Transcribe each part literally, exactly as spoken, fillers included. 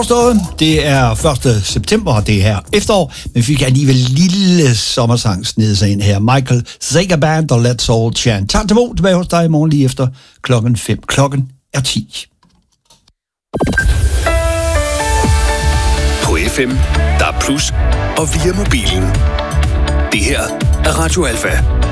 Det er første september, og det er her efterår, men vi fik alligevel lille sommersang sned sig ind her. Michael Zager Band og Let's All Chant. Tak til Mo, tilbage hos dig i morgen lige efter klokken fem. Klokken er ti. På F M, der er plus, og via mobilen. Det her er Radio Alfa.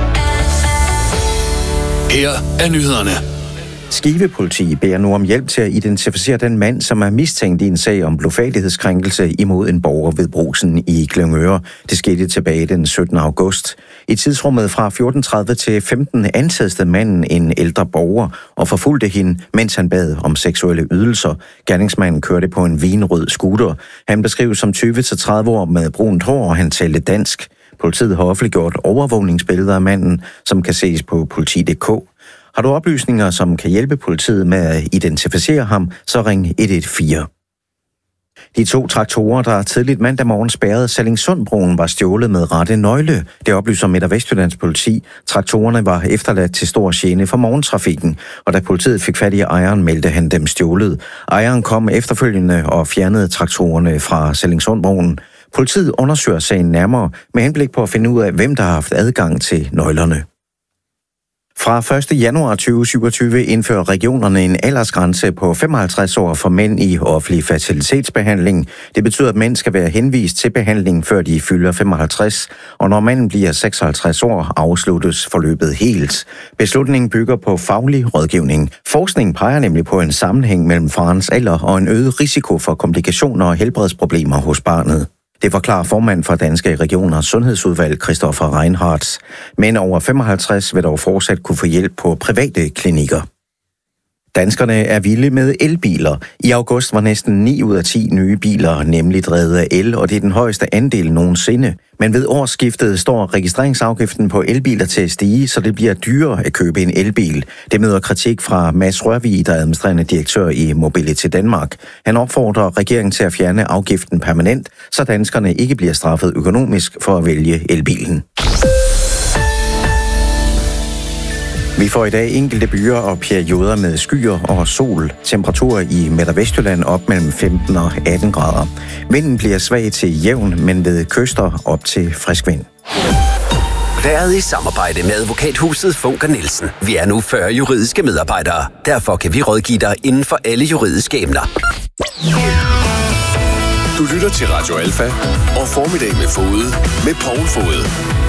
Her er nyhederne. Skive Politi beder nu om hjælp til at identificere den mand, som er mistænkt i en sag om blufærdighedskrænkelse imod en borger ved Brugsen i Glyngøre. Det skete tilbage den syttende august. I tidsrummet fra fjorten tredive til femten antastede manden en ældre borger og forfulgte hende, mens han bad om seksuelle ydelser. Gerningsmanden kørte på en vinrød scooter. Han beskrives som tyve til tredive år med brunt hår, og han talte dansk. Politiet har offentliggjort overvågningsbilleder af manden, som kan ses på politi punktum d k. Har du oplysninger, som kan hjælpe politiet med at identificere ham, så ring et et fire. De to traktorer, der tidligt mandag morgen spærrede Sallingsundbroen, var stjålet med rette nøgle. Det oplyser Midt- og Vestjyllands politi. Traktorerne var efterladt til stor gene for morgentrafikken, og da politiet fik fat i ejeren, meldte han dem stjålet. Ejeren kom efterfølgende og fjernede traktorerne fra Sallingsundbroen. Politiet undersøger sagen nærmere med henblik på at finde ud af, hvem der har haft adgang til nøglerne. Fra første januar to tusind syvogtyve indfører regionerne en aldersgrænse på femoghalvtreds år for mænd i offentlig fertilitetsbehandling. Det betyder, at mænd skal være henvist til behandling, før de fylder femoghalvtreds, og når manden bliver seksoghalvtreds år, afsluttes forløbet helt. Beslutningen bygger på faglig rådgivning. Forskning peger nemlig på en sammenhæng mellem farens alder og en øget risiko for komplikationer og helbredsproblemer hos barnet. Det forklarer formand for Danske Regioners Sundhedsudvalg, Christoffer Reinhardt. Mænd over femoghalvtreds vil dog fortsat kunne få hjælp på private klinikker. Danskerne er vilde med elbiler. I august var næsten ni ud af ti nye biler nemlig drevet af el, og det er den højeste andel nogensinde. Men ved årsskiftet står registreringsafgiften på elbiler til at stige, så det bliver dyrere at købe en elbil. Det møder kritik fra Mads Rørvig, der er administrerende direktør i Mobility Danmark. Han opfordrer regeringen til at fjerne afgiften permanent, så danskerne ikke bliver straffet økonomisk for at vælge elbilen. Vi får i dag enkelte byer og perioder med skyer og sol. Temperaturer i Midt- og Vestjylland op mellem femten og atten grader. Vinden bliver svag til jævn, men ved kyster op til frisk vind. Været i samarbejde med advokathuset Funker Nielsen. Vi er nu fyrre juridiske medarbejdere. Derfor kan vi rådgive dig inden for alle juridiske emner. Du lytter til Radio Alfa og Formiddag med Fode med Poul Fode.